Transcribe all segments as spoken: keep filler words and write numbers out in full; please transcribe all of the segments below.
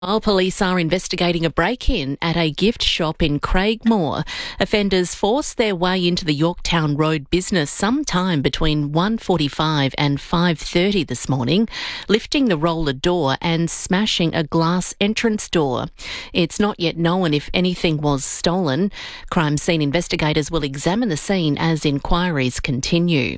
While police are investigating a break-in at a gift shop in Craigmore, offenders forced their way into the Yorktown Road business sometime between one forty-five and five thirty this morning, lifting the roller door and smashing a glass entrance door. It's not yet known if anything was stolen. Crime scene investigators will examine the scene as inquiries continue.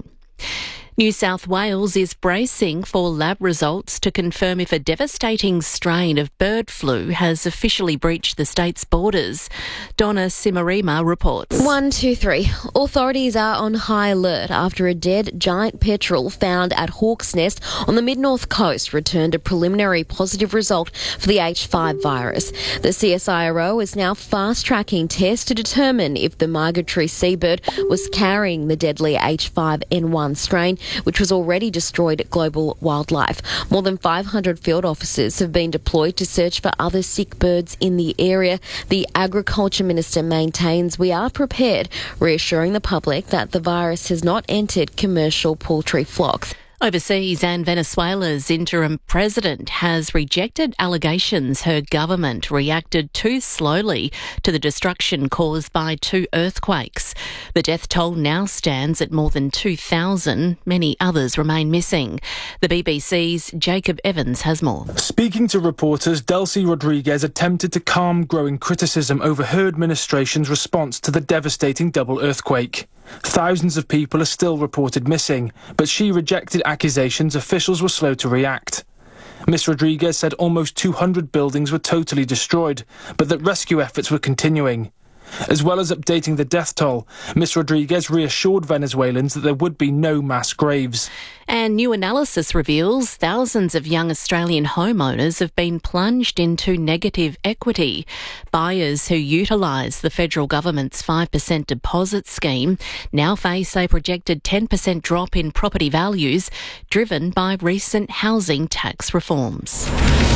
New South Wales is bracing for lab results to confirm if a devastating strain of bird flu has officially breached the state's borders. Donna Simarima reports. One, two, three. Authorities are on high alert after a dead giant petrel found at Hawk's Nest on the mid-north coast returned a preliminary positive result for the H five virus. The C S I R O is now fast-tracking tests to determine if the migratory seabird was carrying the deadly H five N one strain, which was already destroyed global wildlife. More than five hundred field officers have been deployed to search for other sick birds in the area. The Agriculture Minister maintains we are prepared, reassuring the public that the virus has not entered commercial poultry flocks. Overseas, and Venezuela's interim president has rejected allegations her government reacted too slowly to the destruction caused by two earthquakes. The death toll now stands at more than two thousand. Many others remain missing. The B B C's Jacob Evans has more. Speaking to reporters, Delcy Rodriguez attempted to calm growing criticism over her administration's response to the devastating double earthquake. Thousands of people are still reported missing, but she rejected accusations officials were slow to react. Miss Rodriguez said almost two hundred buildings were totally destroyed, but that rescue efforts were continuing. As well as updating the death toll, Miss Rodriguez reassured Venezuelans that there would be no mass graves. And new analysis reveals thousands of young Australian homeowners have been plunged into negative equity. Buyers who utilise the federal government's five percent deposit scheme now face a projected ten percent drop in property values, driven by recent housing tax reforms.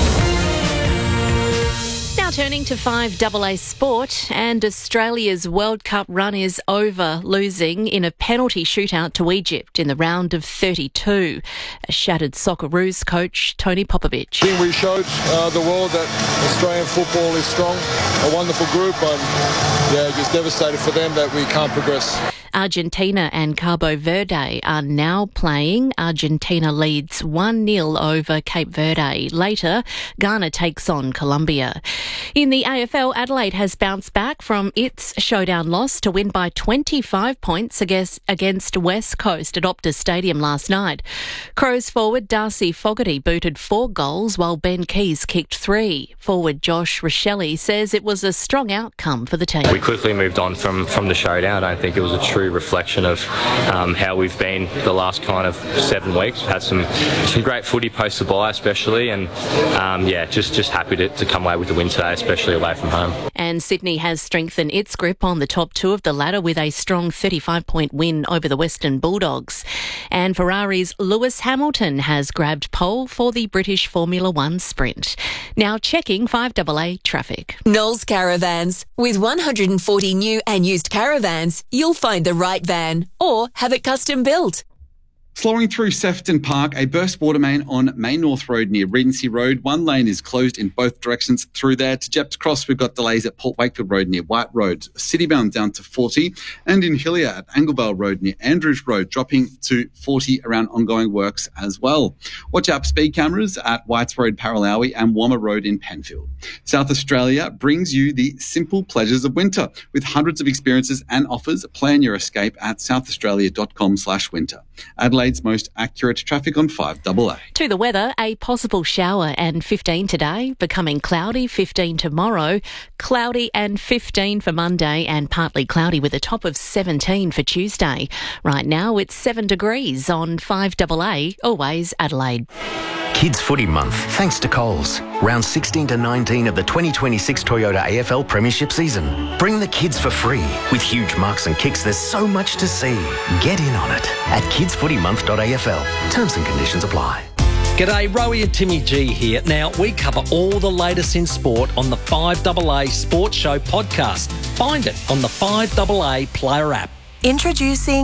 Now turning to five A A sport, and Australia's World Cup run is over, losing in a penalty shootout to Egypt in the round of thirty-two. A shattered Socceroos coach Tony Popovic. I think we showed uh, the world that Australian football is strong, a wonderful group, and yeah, just devastated for them that we can't progress. Argentina and Cabo Verde are now playing. Argentina leads one nil over Cape Verde. Later, Ghana takes on Colombia. In the A F L, Adelaide has bounced back from its showdown loss to win by twenty-five points against West Coast at Optus Stadium last night. Crows forward Darcy Fogarty booted four goals while Ben Keys kicked three. Forward Josh Rochelle says it was a strong outcome for the team. We quickly moved on from, from the showdown. I think it was a true reflection of um, how we've been the last kind of seven weeks. We've had some some great footy post the bye especially, and um, yeah, just, just happy to, to come away with the win today, especially away from home. And Sydney has strengthened its grip on the top two of the ladder with a strong thirty-five point win over the Western Bulldogs. And Ferrari's Lewis Hamilton has grabbed pole for the British Formula One sprint. Now checking five A A traffic. Knowles Caravans. With one hundred forty new and used caravans, you'll find the right van or have it custom built. Slowing through Sefton Park, a burst water main on Main North Road near Regency Road. One lane is closed in both directions through there. To Jeps Cross, we've got delays at Port Wakefield Road near White Road. Citybound down to forty. And in Hillier at Anglevale Road near Andrews Road, dropping to forty around ongoing works as well. Watch out for speed cameras at Whites Road, Paralowie and Wammer Road in Penfield. South Australia brings you the simple pleasures of winter. With hundreds of experiences and offers, plan your escape at southaustralia.com slash winter. Adelaide's most accurate traffic on five A A. To the weather, a possible shower and fifteen today, becoming cloudy, fifteen tomorrow, cloudy and fifteen for Monday, and partly cloudy with a top of seventeen for Tuesday. Right now it's seven degrees on five A A, always Adelaide. Kids Footy Month, thanks to Coles. Round sixteen to nineteen of the twenty twenty-six Toyota A F L Premiership season. Bring the kids for free. With huge marks and kicks, there's so much to see. Get in on it at kids footy month dot A F L. Terms and conditions apply. G'day, Rowie and Timmy G here. Now, we cover all the latest in sport on the five A A Sports Show podcast. Find it on the five A A Player app. Introducing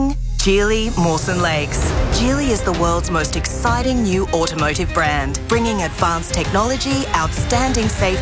Geely Mawson Lakes. Geely is the world's most exciting new automotive brand, bringing advanced technology, outstanding safety